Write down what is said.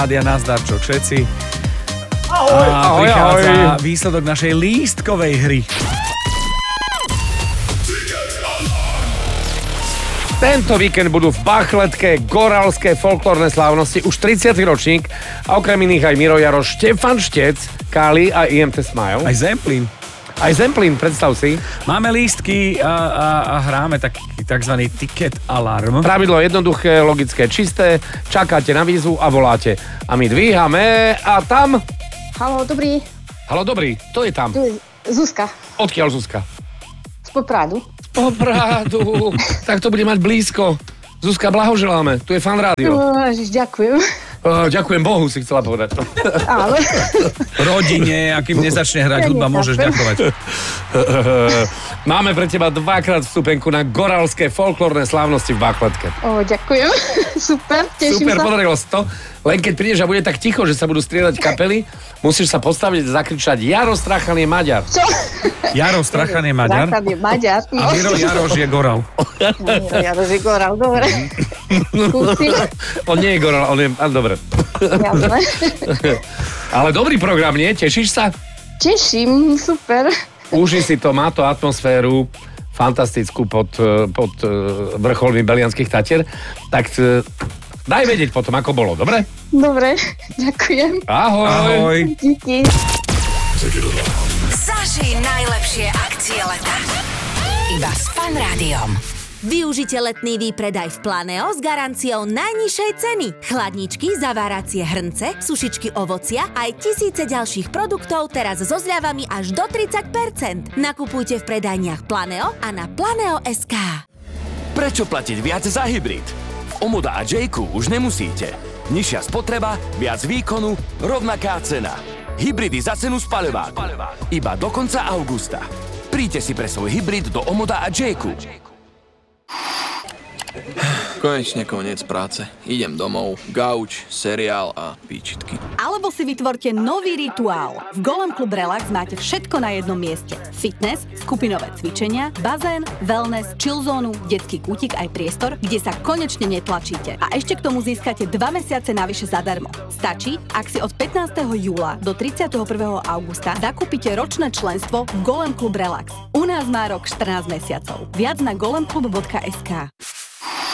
Rádia Nazdarčok všetci. Ahoj, a prichádza výsledok našej lístkovej hry. Tento víkend budú v Bachletke goralské folklórne slávnosti, už 30. ročník a okrem iných aj Miro Jaroš, Štefan Štec, Kali a IMT Smile. Aj Zemplín. Aj Zemplín, predstav si. Máme lístky a hráme takzvaný ticket alarm. Pravidlo jednoduché, logické, čisté, čakáte na výzvu a voláte. A my dvíhame a tam... Haló, dobrý. Haló, dobrý, to je tam. Tu je Zuzka Odkiaľ Zuzka? z Popradu. Popradu, tak to bude mať blízko. Zuzka, blahoželáme, tu je Fan Rádio. Ježiš, ďakujem. Ďakujem Bohu, si chcela povedať. Áno. Rodine, akým nezačne hrať hudba, môžeš ďakovať. Máme pre teba dvakrát vstupenku na goralské folklórne slávnosti v Bachletke. Ďakujem. Super, teším Super, sa. podarilo sa to. Len keď prídeš a bude tak ticho, že sa budú striedať kapely, musíš sa postaviť a zakričať Jaro Strachan je Maďar. Čo? Jaro Strachan je Maďar. Strachan je Maďar. A Miro Jaroš je Goral. Miro Jaroš je Goral, dobre. Skúsim. On nie je Goral, on je... dobre. Jasné. Ale dobrý program, nie? Tešíš sa? Teším, super. Uži si to, má to atmosféru fantastickú pod vrcholmi Belianských Tatier. Tak daj vedieť potom, ako bolo, dobre? Dobre, ďakujem. Ahoj. Ahoj. Díky. Zažij najlepšie akcie leta. Iba s Fan Rádiom. Využite letný výpredaj v Planeo s garanciou najnižšej ceny. Chladničky, zaváracie hrnce, sušičky ovocia aj tisíce ďalších produktov teraz so zľavami až do 30%. Nakupujte v predajniach Planeo a na planeo.sk. Prečo platiť viac za hybrid? V Omoda a Jayku už nemusíte. Nižšia spotreba, viac výkonu, rovnaká cena. Hybridy za cenu spaľováku. Iba do konca augusta. Príďte si pre svoj hybrid do Omoda a Jayku. Konečne koniec práce. Idem domov, gauč, seriál a píčitky. Alebo si vytvorte nový rituál. V Golem Club Relax máte všetko na jednom mieste. Fitness, skupinové cvičenia, bazén, wellness, chillzónu, detský kútik aj priestor, kde sa konečne netlačíte. A ešte k tomu získate 2 mesiace navyše zadarmo. Stačí, ak si od 15. júla do 31. augusta zakúpite ročné členstvo v Golem Club Relax. U nás má rok 14 mesiacov. Viac na golemclub.sk.